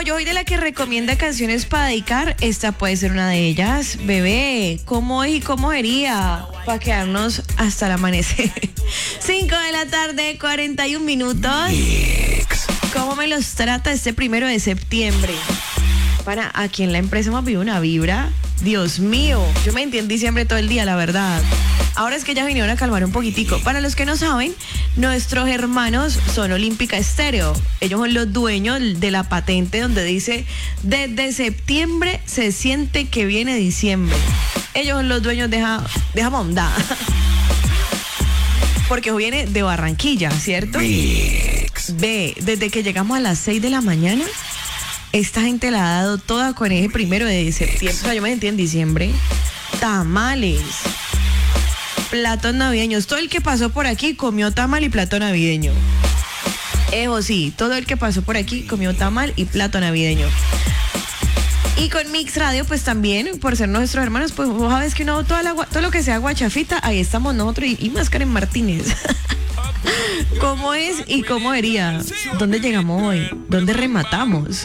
Como yo soy de la que recomienda canciones para dedicar, esta puede ser una de ellas. Bebé, ¿cómo es y cómo sería para quedarnos hasta el amanecer? 5 de la tarde, 41 minutos. ¿Cómo me los trata este 1 de septiembre? Para aquí en la empresa hemos vivido una vibra. Dios mío, yo me metí en diciembre todo el día, la verdad. Ahora es que ya vinieron a calmar un poquitico. Para los que no saben, nuestros hermanos son Olímpica Estéreo. Ellos son los dueños de la patente donde dice: desde septiembre se siente que viene diciembre. Ellos son los dueños de esa bondad. Porque hoy viene de Barranquilla, ¿cierto? Ve, desde que llegamos a las 6 de la mañana, esta gente la ha dado toda con ese 1 de septiembre. O sea, yo me sentí en diciembre. Tamales, platos navideños. Todo el que pasó por aquí comió tamal y plato navideño. Eso sí, todo el que pasó por aquí comió tamal y plato navideño. Y con Mix Radio, pues también, por ser nuestros hermanos, pues vos sabes que no, todo lo que sea guachafita, ahí estamos nosotros y más Karen Martínez. ¿Cómo es y cómo sería? ¿Dónde llegamos hoy? ¿Dónde rematamos?